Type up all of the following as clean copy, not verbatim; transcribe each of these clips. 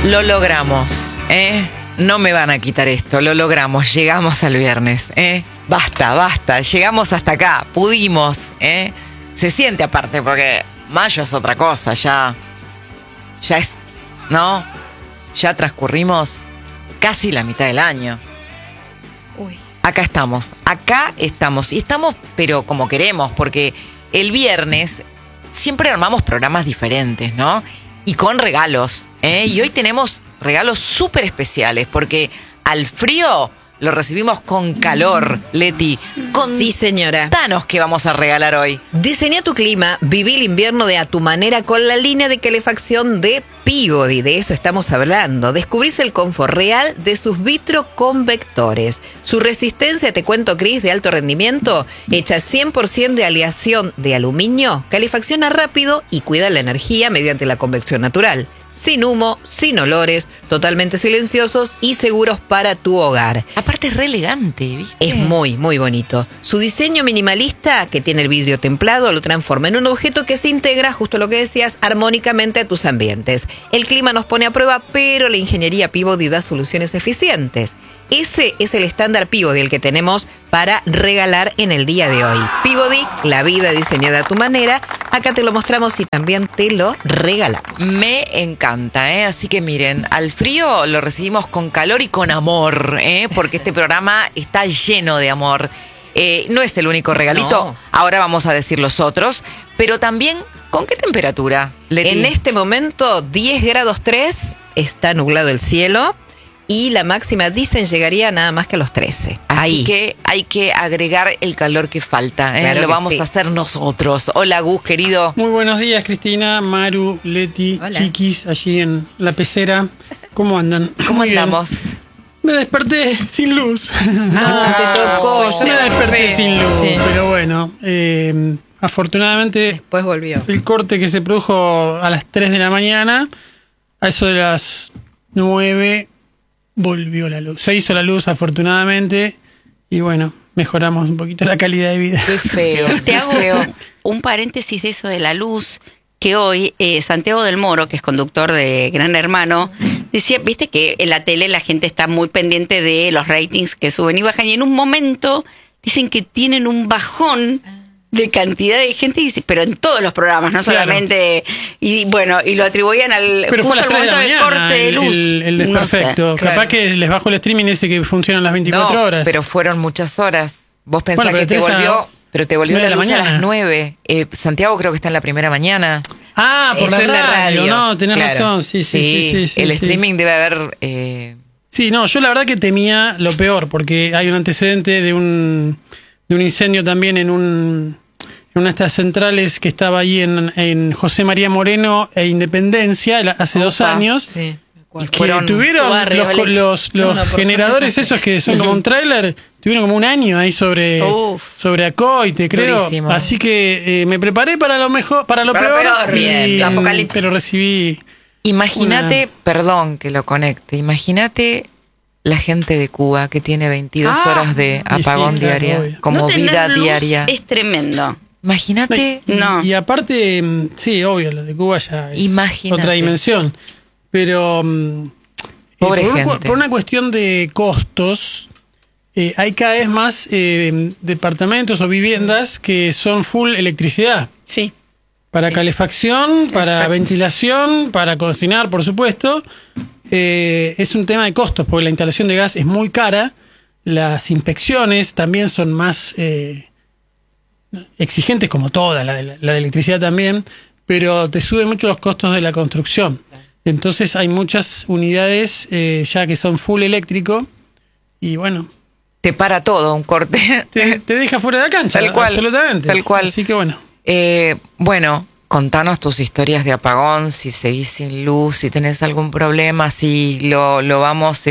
Lo logramos, ¿eh? No me van a quitar esto, lo logramos, llegamos al viernes, ¿eh? Basta, llegamos hasta acá, pudimos, ¿eh? Se siente aparte, porque mayo es otra cosa, ya es, ¿no? Ya transcurrimos casi la mitad del año. Uy. Acá estamos, y estamos, pero como queremos, porque el viernes siempre armamos programas diferentes, ¿no? Y con regalos, ¿eh? Y hoy tenemos regalos súper especiales, porque al frío lo recibimos con calor, Leti. Sí, señora. Contanos qué vamos a regalar hoy. Diseña tu clima, viví el invierno de a tu manera con la línea de calefacción de Peabody. De eso estamos hablando. Descubrís el confort real de sus vitroconvectores. Su resistencia, te cuento, Cris, de alto rendimiento, hecha 100% de aleación de aluminio, calefacciona rápido y cuida la energía mediante la convección natural. Sin humo, sin olores, totalmente silenciosos y seguros para tu hogar. Aparte es re elegante, ¿viste? Es muy, muy bonito. Su diseño minimalista, que tiene el vidrio templado, lo transforma en un objeto que se integra, justo lo que decías, armónicamente a tus ambientes. El clima nos pone a prueba, pero la ingeniería Peabody da soluciones eficientes. Ese es el estándar Peabody, el que tenemos para regalar en el día de hoy. Peabody, la vida diseñada a tu manera. Acá te lo mostramos y también te lo regalamos. Me encanta, ¿eh? Así que miren, al frío lo recibimos con calor y con amor, ¿eh? Porque este programa está lleno de amor. No es el único regalito, No. Ahora vamos a decir los otros, pero también, ¿con qué temperatura, Leti? En este momento, 10 grados 3, está nublado el cielo. Y la máxima, dicen, llegaría nada más que a los 13. Así Ahí. que hay que agregar el calor que falta, ¿eh? Claro Lo que vamos sí. a hacer nosotros. Hola, Gus, querido. Muy buenos días, Cristina, Maru, Leti, Hola. Chiquis, allí en la pecera. ¿Cómo andan? ¿Cómo Muy bien. andamos? Me desperté sin luz. No, te tocó. Yo Me desperté sin luz, Sí. pero bueno, afortunadamente Después volvió. el corte que se produjo a las 3 de la mañana, a eso de las 9 volvió la luz. Se hizo la luz afortunadamente y bueno, mejoramos un poquito la calidad de vida. Qué feo. Te qué hago feo. un paréntesis de eso de la luz, que hoy Santiago del Moro, que es conductor de Gran Hermano, decía, viste que en la tele la gente está muy pendiente de los ratings que suben y bajan, y en un momento dicen que tienen un bajón de cantidad de gente, pero en todos los programas, no Claro. solamente, y bueno, y lo atribuían al Pero fue a justo las al 3 de la momento del mañana corte de luz. el No sé. desperfecto. Claro. Capaz que les bajo el streaming ese que funciona las 24 No, horas. pero fueron muchas horas. Vos pensás Bueno, que te pero tenés volvió, pero te volvió 9 la de la luz a las mañana. 9. Santiago creo que está en la primera mañana. Ah, por Eso la es la radio, radio. no, tenés Claro. razón. Sí. El sí. streaming debe haber... Sí, no, yo la verdad que temía lo peor, porque hay un antecedente de un incendio también en una de estas centrales que estaba ahí en José María Moreno e Independencia hace 2 Opa, años. Sí. Y Que fueron tuvieron tu barrio, los No, por generadores suerte esos que son como un tráiler, tuvieron como un año ahí sobre Acoite, creo. Durísimo. Así que me preparé para lo mejor, para lo Para lo peor, peor, bien, y- el apocalipsis. pero recibí. Imagínate, perdón que lo conecte, imagínate la gente de Cuba que tiene 22 horas de sí, apagón claro, diaria, obvio. como No tener vida luz diaria. es tremendo. Imagínate, No. Y aparte, sí, obvio, lo de Cuba ya es Imagínate. otra dimensión. Pero Pobre por gente. por una cuestión de costos, hay cada vez más departamentos o viviendas que son full electricidad. Sí. Para calefacción, para Exacto. ventilación, para cocinar, por supuesto. Es un tema de costos, porque la instalación de gas es muy cara. Las inspecciones también son más exigentes, como toda, la de electricidad también, pero te suben mucho los costos de la construcción. Entonces hay muchas unidades ya que son full eléctrico y bueno, te para todo un corte. te deja fuera de la cancha. Tal cual, Absolutamente. tal cual. Así que bueno. Bueno, contanos tus historias de apagón, si seguís sin luz, si tenés algún problema, si lo vamos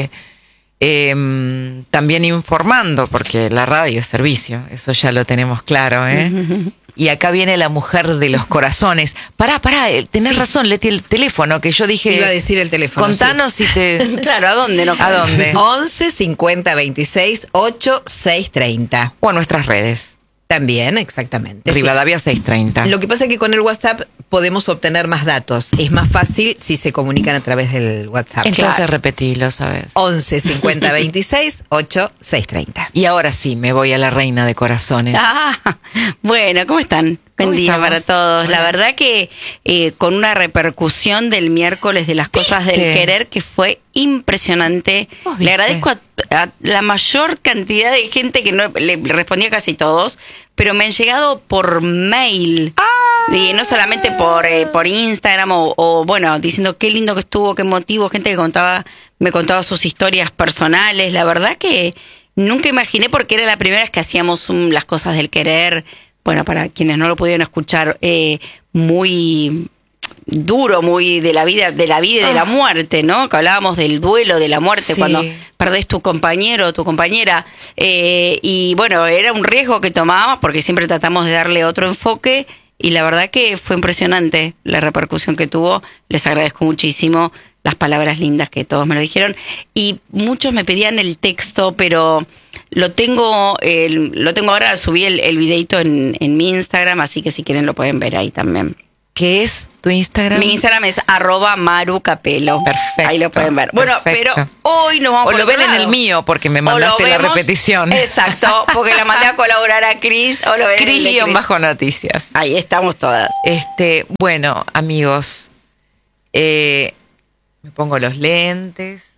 también informando, porque la radio es servicio, eso ya lo tenemos claro, ¿eh? Y acá viene la mujer de los corazones. Pará, tenés razón, Leti, el teléfono que yo dije. Iba a decir el teléfono. Contanos si te... Claro, ¿a dónde no? ¿A dónde? 11 50 26 8 6 30. O a nuestras redes. También, exactamente. Rivadavia 630. Lo que pasa es que con el WhatsApp podemos obtener más datos. Es más fácil si se comunican a través del WhatsApp. Entonces repetilo, ¿sabes? 11 50 26 8 630. Y ahora sí, me voy a la reina de corazones. Bueno, ¿cómo están? Buen ¿Cómo día estamos? para todos. Hola. La verdad que con una repercusión del miércoles de las cosas del ¿Viste? querer que fue impresionante. ¿Vos Le viste? agradezco a la mayor cantidad de gente que no le respondí a casi todos, pero me han llegado por mail. Y no solamente por Instagram o bueno, diciendo qué lindo que estuvo, qué motivo, gente que me contaba sus historias personales. La verdad que nunca imaginé, porque era la primera vez que hacíamos las cosas del querer. Bueno, para quienes no lo pudieron escuchar, muy duro, muy de la vida y de la muerte, ¿no? Que hablábamos del duelo, de la muerte, Sí. cuando perdés tu compañero o tu compañera. Y bueno, era un riesgo que tomábamos porque siempre tratamos de darle otro enfoque. Y la verdad que fue impresionante la repercusión que tuvo. Les agradezco muchísimo las palabras lindas que todos me lo dijeron. Y muchos me pedían el texto, pero lo tengo ahora, subí el videito en mi Instagram, así que si quieren lo pueden ver ahí también. ¿Qué es tu Instagram? Mi Instagram es @marucapelo. Perfecto. Ahí lo pueden ver. Bueno, Perfecto. pero hoy nos vamos O por lo otro ven en lado. el mío, porque me O lo mandaste la vemos- repetición. Exacto, porque la mandé a colaborar a Cris. O lo ven en el de Cris. Cris-noticias. Ahí estamos todas. Bueno, amigos, me pongo los lentes.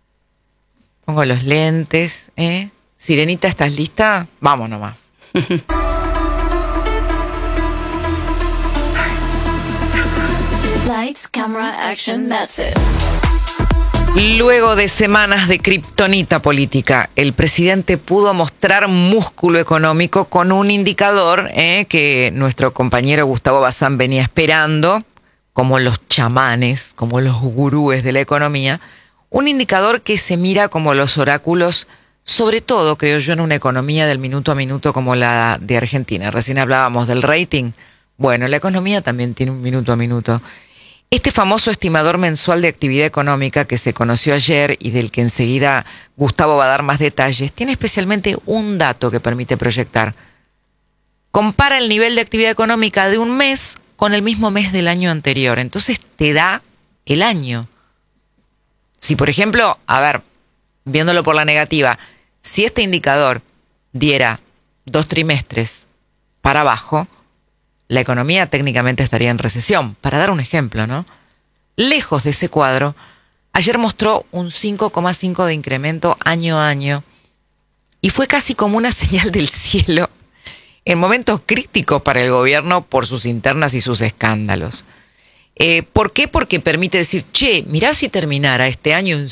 Sirenita, ¿estás lista? Vamos nomás. Lights, camera, action, that's it. Luego de semanas de kriptonita política, el presidente pudo mostrar músculo económico con un indicador que nuestro compañero Gustavo Bazán venía esperando, como los chamanes, como los gurúes de la economía, un indicador que se mira como los oráculos, sobre todo, creo yo, en una economía del minuto a minuto como la de Argentina. Recién hablábamos del rating. Bueno, la economía también tiene un minuto a minuto. Este famoso estimador mensual de actividad económica que se conoció ayer y del que enseguida Gustavo va a dar más detalles, tiene especialmente un dato que permite proyectar. Compara el nivel de actividad económica de un mes con el mismo mes del año anterior. Entonces te da el año. Si, por ejemplo, viéndolo por la negativa, si este indicador diera 2 trimestres para abajo, la economía técnicamente estaría en recesión. Para dar un ejemplo, ¿no? Lejos de ese cuadro, ayer mostró un 5,5 de incremento año a año y fue casi como una señal del cielo en momentos críticos para el gobierno por sus internas y sus escándalos. ¿Por qué? Porque permite decir, mirá si terminara este año en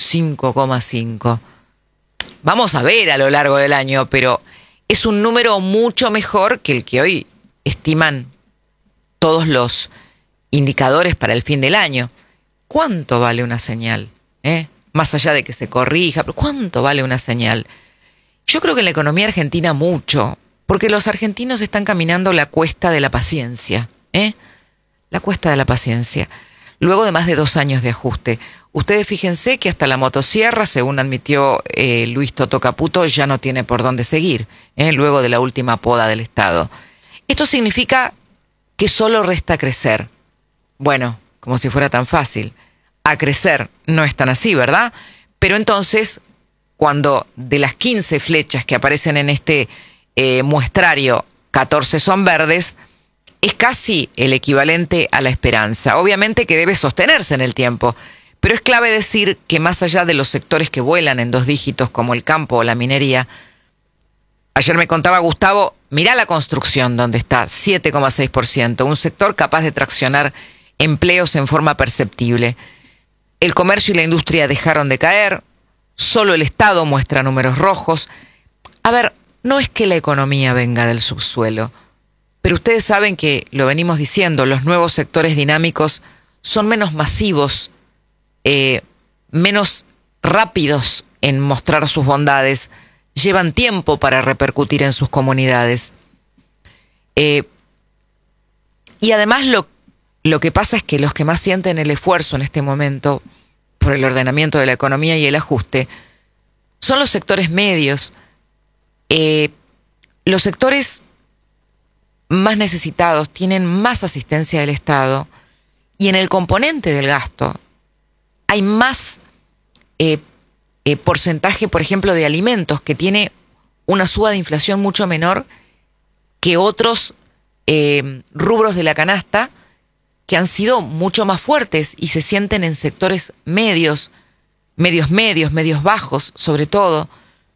5,5. Vamos a ver a lo largo del año, pero es un número mucho mejor que el que hoy estiman todos los indicadores para el fin del año. ¿Cuánto vale una señal? Más allá de que se corrija, pero ¿cuánto vale una señal? Yo creo que en la economía argentina mucho, porque los argentinos están caminando la cuesta de la paciencia. La cuesta de la paciencia. Luego de más de 2 años de ajuste. Ustedes fíjense que hasta la motosierra, según admitió Luis Toto Caputo, ya no tiene por dónde seguir, luego de la última poda del Estado. Esto significa que solo resta crecer. Bueno, como si fuera tan fácil. A crecer no es tan así, ¿verdad? Pero entonces, cuando de las 15 flechas que aparecen en este muestrario, 14 son verdes, es casi el equivalente a la esperanza. Obviamente que debe sostenerse en el tiempo, pero es clave decir que más allá de los sectores que vuelan en 2 dígitos como el campo o la minería, ayer me contaba Gustavo, mirá la construcción donde está, 7,6%, un sector capaz de traccionar empleos en forma perceptible. El comercio y la industria dejaron de caer, solo el Estado muestra números rojos. No es que la economía venga del subsuelo, pero ustedes saben que, lo venimos diciendo, los nuevos sectores dinámicos son menos masivos, menos rápidos en mostrar sus bondades, llevan tiempo para repercutir en sus comunidades. Y además lo que pasa es que los que más sienten el esfuerzo en este momento por el ordenamiento de la economía y el ajuste son los sectores medios, los sectores más necesitados tienen más asistencia del Estado y en el componente del gasto hay más porcentaje, por ejemplo, de alimentos, que tiene una suba de inflación mucho menor que otros rubros de la canasta que han sido mucho más fuertes y se sienten en sectores medios bajos, sobre todo.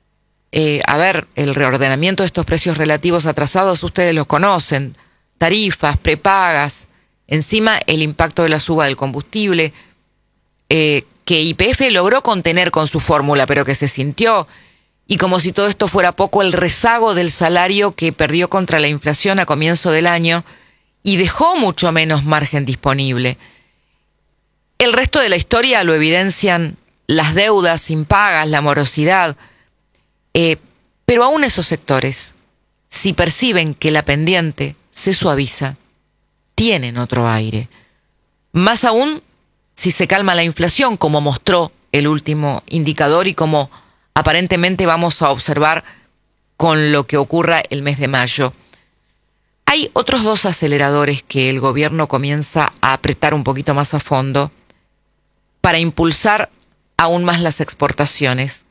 El reordenamiento de estos precios relativos atrasados, ustedes los conocen, tarifas, prepagas, encima el impacto de la suba del combustible, que YPF logró contener con su fórmula, pero que se sintió, y como si todo esto fuera poco, el rezago del salario que perdió contra la inflación a comienzo del año y dejó mucho menos margen disponible. El resto de la historia lo evidencian las deudas impagas, la morosidad, pero aún esos sectores, si perciben que la pendiente se suaviza, tienen otro aire. Más aún si se calma la inflación, como mostró el último indicador y como aparentemente vamos a observar con lo que ocurra el mes de mayo. Hay otros 2 aceleradores que el gobierno comienza a apretar un poquito más a fondo para impulsar aún más las exportaciones.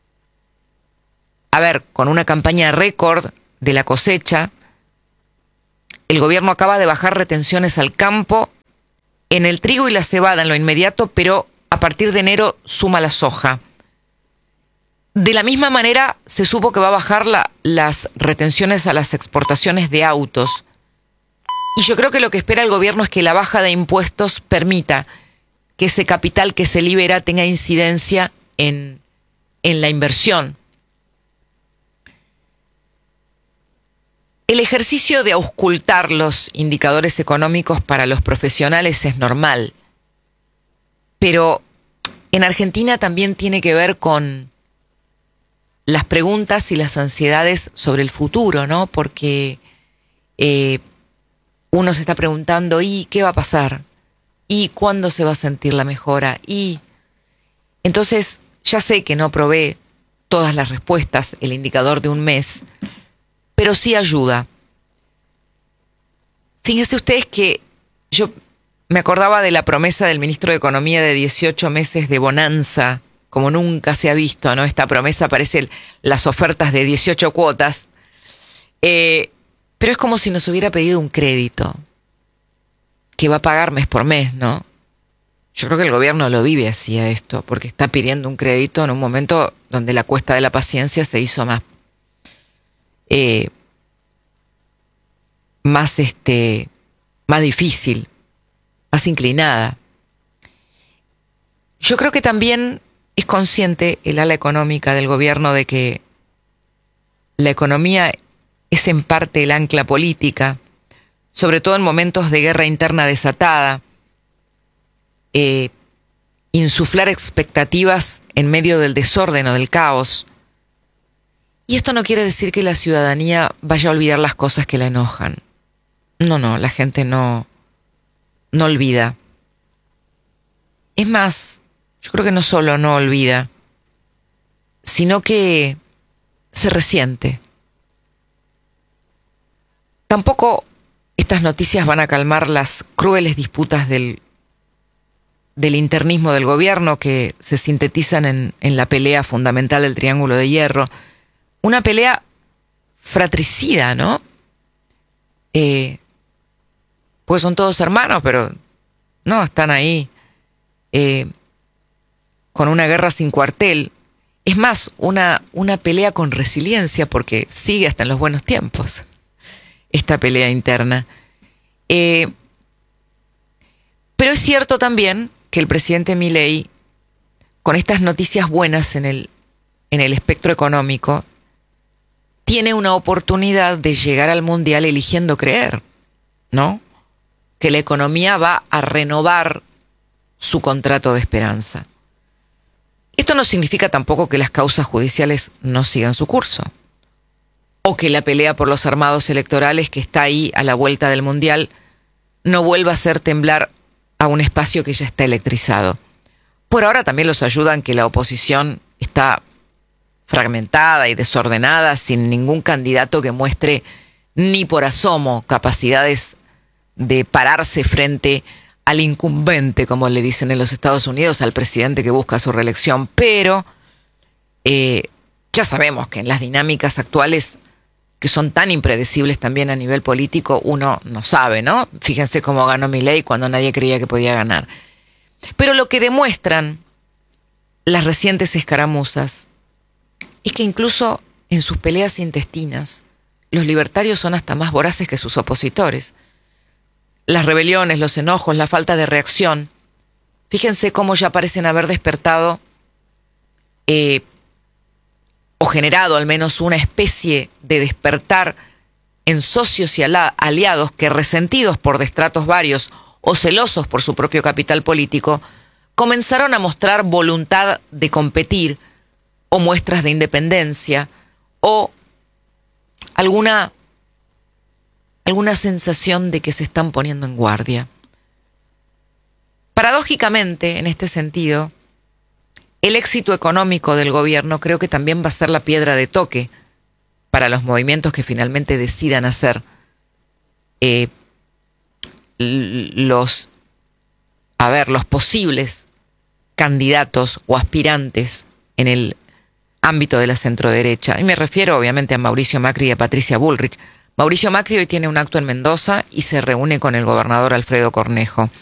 Con una campaña récord de la cosecha, el gobierno acaba de bajar retenciones al campo en el trigo y la cebada en lo inmediato, pero a partir de enero suma la soja. De la misma manera se supo que va a bajar las retenciones a las exportaciones de autos. Y yo creo que lo que espera el gobierno es que la baja de impuestos permita que ese capital que se libera tenga incidencia en la inversión. El ejercicio de auscultar los indicadores económicos para los profesionales es normal, pero en Argentina también tiene que ver con las preguntas y las ansiedades sobre el futuro, ¿no? Porque uno se está preguntando, ¿y qué va a pasar? ¿Y cuándo se va a sentir la mejora? Y entonces ya sé que no provee todas las respuestas el indicador de un mes, pero sí ayuda. Fíjense ustedes que yo me acordaba de la promesa del ministro de Economía de 18 meses de bonanza, como nunca se ha visto, ¿no? Esta promesa parece las ofertas de 18 cuotas, pero es como si nos hubiera pedido un crédito que va a pagar mes por mes, ¿no? Yo creo que el gobierno lo vive así a esto, porque está pidiendo un crédito en un momento donde la cuesta de la paciencia se hizo más difícil, más inclinada. Yo creo que también es consciente el ala económica del gobierno de que la economía es en parte el ancla política, sobre todo en momentos de guerra interna desatada, insuflar expectativas en medio del desorden o del caos. Y esto no quiere decir que la ciudadanía vaya a olvidar las cosas que la enojan. No, la gente no olvida. Es más, yo creo que no solo no olvida, sino que se resiente. Tampoco estas noticias van a calmar las crueles disputas del internismo del gobierno que se sintetizan en la pelea fundamental del Triángulo de Hierro. Una pelea fratricida, ¿no? Pues son todos hermanos, pero no, están ahí con una guerra sin cuartel. Es más, una pelea con resiliencia, porque sigue hasta en los buenos tiempos esta pelea interna. Pero es cierto también que el presidente Milei, con estas noticias buenas en el espectro económico, tiene una oportunidad de llegar al Mundial eligiendo creer, ¿no? Que la economía va a renovar su contrato de esperanza. Esto no significa tampoco que las causas judiciales no sigan su curso, o que la pelea por los armados electorales que está ahí a la vuelta del Mundial no vuelva a hacer temblar a un espacio que ya está electrizado. Por ahora también los ayudan que la oposición está fragmentada y desordenada, sin ningún candidato que muestre ni por asomo capacidades de pararse frente al incumbente, como le dicen en los Estados Unidos, al presidente que busca su reelección. Pero ya sabemos que en las dinámicas actuales, que son tan impredecibles también a nivel político, uno no sabe, ¿no? Fíjense cómo ganó Milei cuando nadie creía que podía ganar. Pero lo que demuestran las recientes escaramuzas es que incluso en sus peleas intestinas, los libertarios son hasta más voraces que sus opositores. Las rebeliones, los enojos, la falta de reacción, fíjense cómo ya parecen haber despertado o generado al menos una especie de despertar en socios y aliados que, resentidos por destratos varios o celosos por su propio capital político, comenzaron a mostrar voluntad de competir o muestras de independencia o alguna sensación de que se están poniendo en guardia. Paradójicamente, en este sentido, el éxito económico del gobierno creo que también va a ser la piedra de toque para los movimientos que finalmente decidan hacer los posibles candidatos o aspirantes en el ámbito de la centroderecha. Y me refiero obviamente a Mauricio Macri y a Patricia Bullrich. Mauricio Macri hoy tiene un acto en Mendoza y se reúne con el gobernador Alfredo Cornejo.